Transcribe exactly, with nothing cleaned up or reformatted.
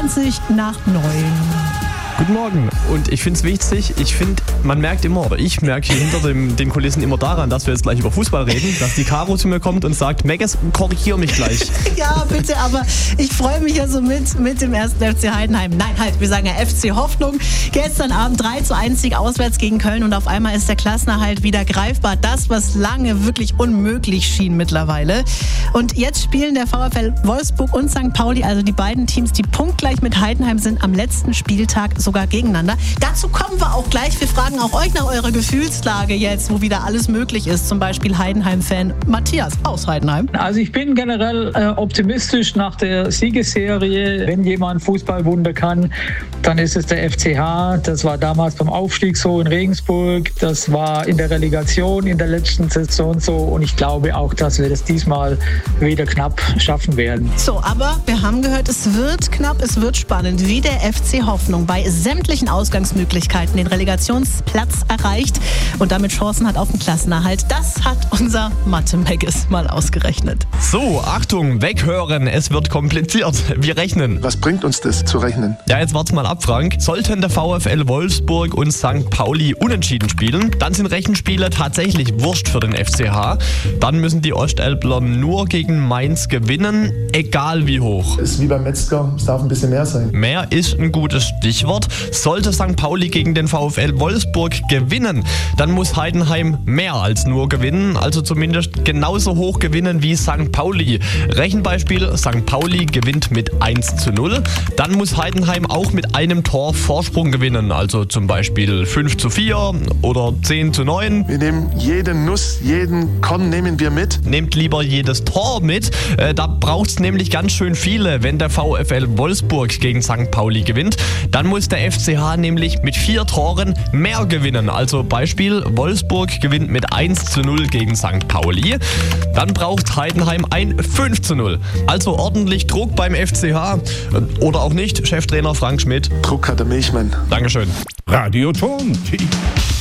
zwanzig nach neun. Guten Morgen. Und ich finde es wichtig, ich finde, man merkt immer, oder ich merke hier hinter dem, den Kulissen immer daran, dass wir jetzt gleich über Fußball reden, dass die Caro zu mir kommt und sagt, Megges, korrigier mich gleich. Ja, bitte, aber ich freue mich ja so mit, mit dem ersten F C Heidenheim. Nein, halt, wir sagen ja F C Hoffnung. Gestern Abend drei zu eins Sieg auswärts gegen Köln und auf einmal ist der Klassenerhalt wieder greifbar. Das, was lange wirklich unmöglich schien mittlerweile. Und jetzt spielen der VfL Wolfsburg und Sankt Pauli, also die beiden Teams, die punktgleich mit Heidenheim sind, am letzten Spieltag sogar gegeneinander. Dazu kommen wir auch gleich. Wir fragen auch euch nach eurer Gefühlslage jetzt, wo wieder alles möglich ist. Zum Beispiel Heidenheim-Fan Matthias aus Heidenheim. Also ich bin generell äh, optimistisch nach der Siegesserie. Wenn jemand Fußballwunder kann, dann ist es der F C H. Das war damals beim Aufstieg so in Regensburg. Das war in der Relegation in der letzten Saison so. Und ich glaube auch, dass wir das diesmal wieder knapp schaffen werden. So, aber wir haben gehört, es wird knapp, es wird spannend. Wie der F C Hoffnung bei sämtlichen Ausgangsmöglichkeiten den Relegationsplatz erreicht und damit Chancen hat auf den Klassenerhalt. Das hat unser Mathe-Megges mal ausgerechnet. So, Achtung, weghören, es wird kompliziert. Wir rechnen. Was bringt uns das zu rechnen? Ja, jetzt wart's mal ab, Frank. Sollten der VfL Wolfsburg und Sankt Pauli unentschieden spielen, dann sind Rechenspiele tatsächlich wurscht für den F C H. Dann müssen die Ostelbler nur gegen Mainz gewinnen, egal wie hoch. Ist wie beim Metzger, es darf ein bisschen mehr sein. Mehr ist ein gutes Stichwort. Sollte Sankt Pauli gegen den VfL Wolfsburg gewinnen, dann muss Heidenheim mehr als nur gewinnen, also zumindest genauso hoch gewinnen wie Sankt Pauli. Rechenbeispiel, Sankt Pauli gewinnt mit eins zu null, dann muss Heidenheim auch mit einem Tor Vorsprung gewinnen, also zum Beispiel fünf zu vier oder zehn zu neun. Wir nehmen jede Nuss, jeden Korn nehmen wir mit. Nehmt lieber jedes Tor mit, äh, da braucht es nämlich ganz schön viele. Wenn der VfL Wolfsburg gegen Sankt Pauli gewinnt, dann muss der F C H nämlich mit vier Toren mehr gewinnen. Also Beispiel, Wolfsburg gewinnt mit eins zu null gegen Sankt Pauli. Dann braucht Heidenheim ein fünf zu null. Also ordentlich Druck beim F C H. Oder auch nicht, Cheftrainer Frank Schmidt. Druck hat der Milchmann. Dankeschön. Radio Ton.